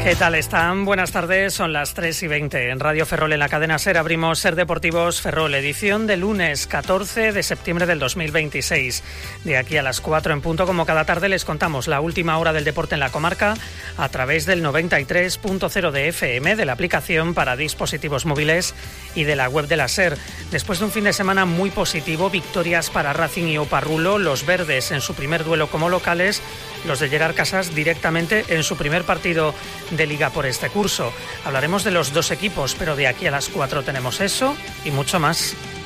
¿Qué tal están? Buenas tardes, son las 3:20. En Radio Ferrol, en la cadena SER, abrimos SER Deportivos Ferrol, edición de lunes 14 de septiembre del 2026. De aquí a las 4 en punto, como cada tarde, les contamos la última hora del deporte en la comarca a través del 93.0 de FM, de la aplicación para dispositivos móviles y de la web de la SER. Después de un fin de semana muy positivo, victorias para Racing y Oparrulo, los verdes en su primer duelo como locales, los de Gerard Casas directamente en su primer partido de Liga por este curso. Hablaremos de los dos equipos, pero de aquí a las 4 tenemos eso y mucho más.